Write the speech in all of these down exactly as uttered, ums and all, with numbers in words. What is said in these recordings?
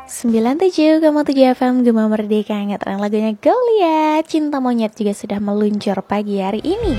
sembilan puluh tujuh koma tujuh F M Gema Merdeka. Ngatakan lagunya Goliath Cinta Monyet juga sudah meluncur pagi hari ini.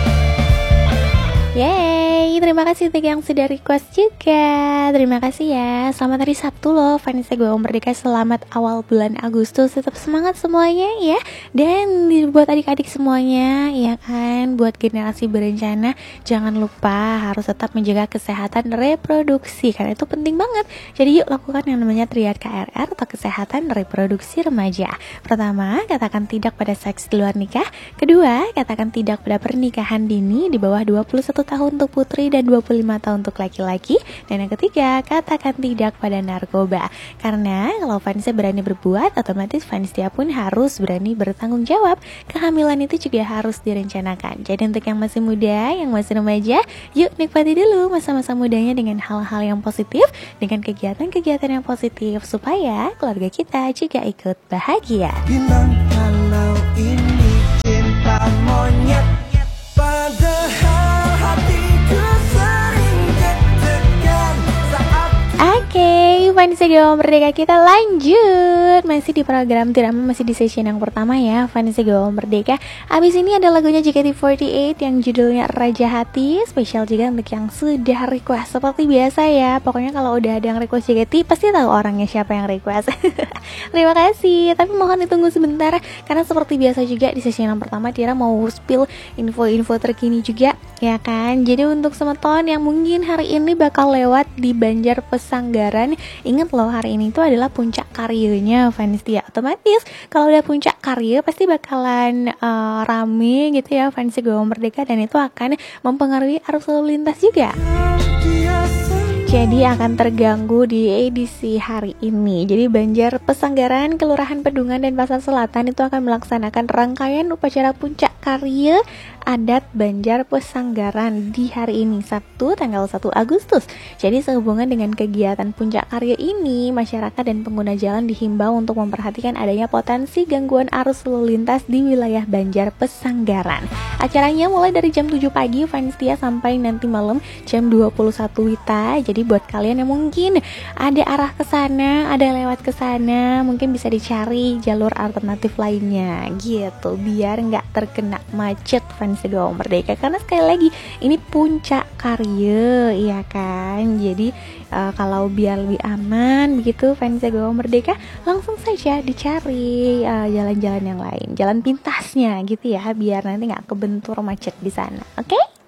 Yeay, terima kasih untuk yang sudah request juga. Terima kasih ya. Selamat hari Sabtu loh Vanessa Gema Merdeka. Selamat awal bulan Agustus. Tetap semangat semuanya ya. Dan buat adik-adik semuanya ya kan, buat generasi berencana, jangan lupa harus tetap menjaga kesehatan reproduksi, karena itu penting banget. Jadi yuk lakukan yang namanya triad K R R atau kesehatan reproduksi remaja. Pertama, katakan tidak pada seks di luar nikah. Kedua, katakan tidak pada pernikahan dini di bawah dua puluh satu tahun untuk putri dan dua puluh lima tahun untuk laki-laki. Dan yang ketiga, katakan tidak pada narkoba. Karena kalau Vanessa berani berbuat, otomatis Vanessa pun harus berani bertanggung jawab. Kehamilan itu juga harus direncanakan. Jadi untuk yang masih muda, yang masih remaja, yuk nikmati dulu masa-masa mudanya dengan hal-hal yang positif, dengan kegiatan-kegiatan yang positif, supaya keluarga kita juga ikut bahagia. Bilang kalau ini cinta monyet, padahal hatiku sering deg-degan saat. Oke, Vanessa Gema Merdeka, kita lanjut. Masih di program Tirama, masih di session yang pertama ya, Vanessa Gema Merdeka. Abis ini ada lagunya J K T empat delapan yang judulnya Raja Hati. Spesial juga untuk yang sudah request. Seperti biasa ya, pokoknya kalau udah ada yang request J K T, pasti tahu orangnya siapa yang request. Terima kasih, tapi mohon ditunggu sebentar, karena seperti biasa juga di sesi yang pertama Tira mau spill info-info terkini juga ya kan. Jadi untuk semeton yang mungkin hari ini bakal lewat di Banjar Pesanggaran, ingat loh hari ini itu adalah puncak karyanya Vanessa. Otomatis kalau udah puncak karya pasti bakalan uh, rame gitu ya Vanessa Gema Merdeka, dan itu akan mempengaruhi arus lalu lintas juga. Jadi akan terganggu di edisi hari ini. Jadi Banjar Pesanggaran, Kelurahan Pedungan dan Pasar Selatan itu akan melaksanakan rangkaian upacara puncak karya adat Banjar Pesanggaran di hari ini, Sabtu tanggal satu Agustus. Jadi sehubungan dengan kegiatan puncak karya ini, masyarakat dan pengguna jalan dihimbau untuk memperhatikan adanya potensi gangguan arus lalu lintas di wilayah Banjar Pesanggaran. Acaranya mulai dari jam tujuh pagi Vanessa sampai nanti malam jam dua puluh satu Wita. Jadi buat kalian yang mungkin ada arah ke sana, ada lewat ke sana, mungkin bisa dicari jalur alternatif lainnya gitu, biar nggak terkena macet Vanessa Gema Merdeka. Karena sekali lagi ini puncak karya ya kan. Jadi uh, kalau biar lebih aman begitu Vanessa Gema Merdeka, langsung saja dicari uh, jalan-jalan yang lain, jalan pintasnya gitu ya, biar nanti nggak kebentur macet di sana. Oke? Okay?